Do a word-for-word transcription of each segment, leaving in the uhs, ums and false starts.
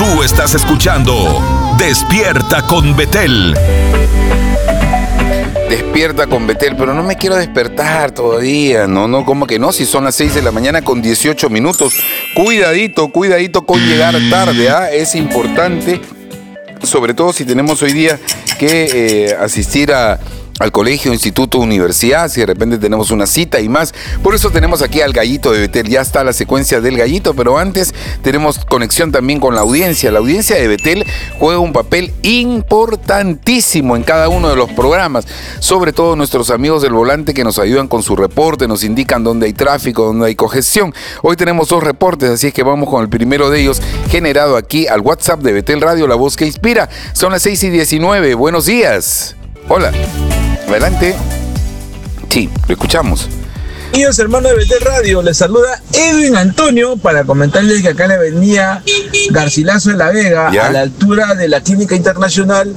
Tú estás escuchando Despierta con Betel. Despierta con Betel, pero no me quiero despertar todavía, no, no, como que no, si son las seis de la mañana con dieciocho minutos. Cuidadito, cuidadito con llegar tarde, ¿ah? Es importante, sobre todo si tenemos hoy día que eh, asistir a... al colegio, instituto, universidad, si de repente tenemos una cita y más. Por eso tenemos aquí al Gallito de Betel. Ya está la secuencia del Gallito, pero antes tenemos conexión también con la audiencia. La audiencia de Betel juega un papel importantísimo en cada uno de los programas. Sobre todo nuestros amigos del volante que nos ayudan con su reporte, nos indican dónde hay tráfico, dónde hay congestión. Hoy tenemos dos reportes, así es que vamos con el primero de ellos, generado aquí al WhatsApp de Betel Radio, la voz que inspira. Son las seis y diecinueve. Buenos días. Hola. Adelante. Sí, lo escuchamos. Amigos, hermanos de Betel Radio, les saluda Edwin Antonio para comentarles que acá en la avenida Garcilaso de la Vega, ¿ya?, a la altura de la Clínica Internacional,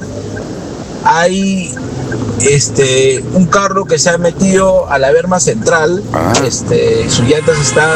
hay este un carro que se ha metido a la berma central. Ah. Este, sus llantas están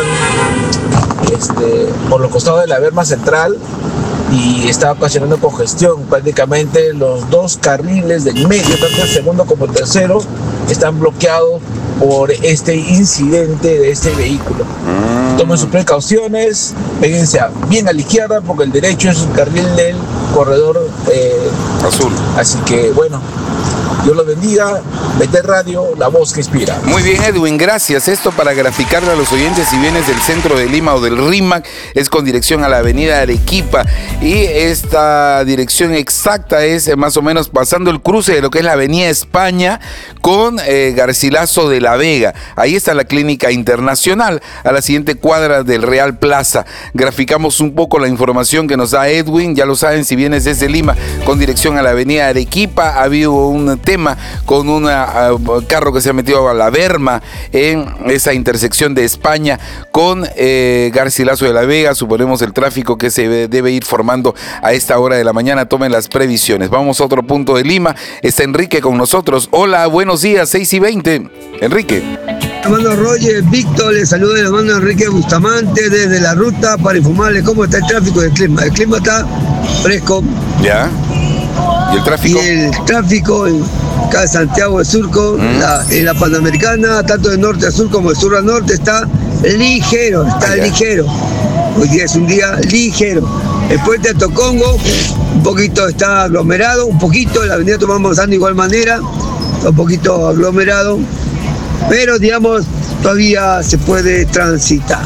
este, por los costados de la berma central y está ocasionando congestión. Prácticamente los dos carriles del medio, tanto el segundo como el tercero, están bloqueados por este incidente de este vehículo. Mm. Tomen sus precauciones, péguense bien a la izquierda porque el derecho es el carril del corredor eh, azul. Así que bueno, Dios los bendiga. Betel Radio, la voz que inspira. Muy bien, Edwin, gracias. Esto para graficarle a los oyentes, si vienes del centro de Lima o del RIMAC, es con dirección a la avenida Arequipa. Y esta dirección exacta es eh, más o menos pasando el cruce de lo que es la avenida España con eh, Garcilaso de la Vega. Ahí está la Clínica Internacional, a la siguiente cuadra del Real Plaza. Graficamos un poco la información que nos da Edwin. Ya lo saben, si vienes desde Lima con dirección a la avenida Arequipa, ha habido un tema con un carro que se ha metido a la berma en esa intersección de España con eh, Garcilaso de la Vega. Suponemos el tráfico que se debe ir formando a esta hora de la mañana. Tomen las previsiones. Vamos a otro punto de Lima. Está Enrique con nosotros. Hola, buenos días, seis y veinte. Enrique. Hermano Roger, Víctor, le saluda el hermano Enrique Bustamante desde la ruta para informarle cómo está el tráfico del clima. El clima está fresco. Ya. ¿Y el tráfico? Y el tráfico en acá Santiago de Surco, mm. la, en la Panamericana, tanto de norte a sur como de sur a norte, está ligero, está ah, ligero. Hoy día es un día ligero. El puente de Tocongo, un poquito está aglomerado, un poquito, la avenida Tomás Manzano de igual manera, está un poquito aglomerado, pero digamos, todavía se puede transitar.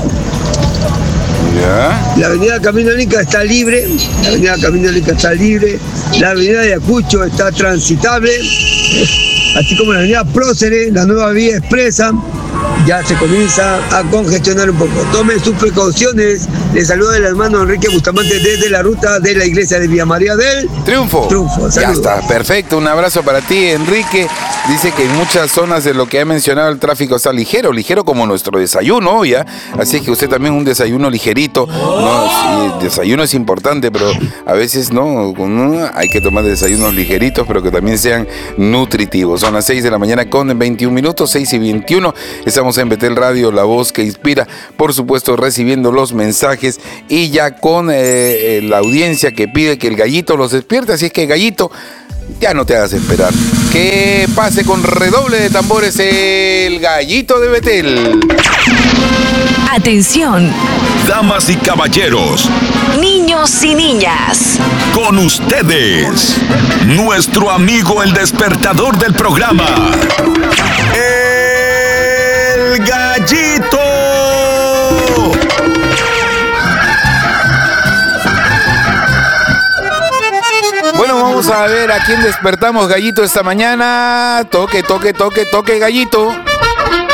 Yeah. La avenida Camino Inca está libre, la avenida Camino Inca está libre, la avenida de Ayacucho está transitable, así como la avenida Próceres, la nueva vía expresa, ya se comienza a congestionar un poco. Tomen sus precauciones. Les saluda el hermano Enrique Bustamante desde la ruta de la iglesia de Villa María del Triunfo. Triunfo. Ya está, perfecto. Un abrazo para ti, Enrique. Dice que en muchas zonas de lo que ha mencionado el tráfico está ligero, ligero como nuestro desayuno, ¿ya? Así que usted también un desayuno ligerito. No, sí, el desayuno es importante, pero a veces no, no, hay que tomar desayunos ligeritos, pero que también sean nutritivos. Son las seis de la mañana con veintiún minutos, seis y veintiuno. Estamos en Betel Radio, la voz que inspira, por supuesto recibiendo los mensajes y ya con eh, la audiencia que pide que el Gallito los despierte. Así es que, Gallito, ya no te hagas esperar. Que pase con redoble de tambores el Gallito de Betel. Atención, damas y caballeros, niños y niñas, con ustedes, nuestro amigo el despertador del programa, el Gallito. Bueno, vamos a ver a quién despertamos, Gallito, esta mañana. Toque, toque, toque, toque, Gallito.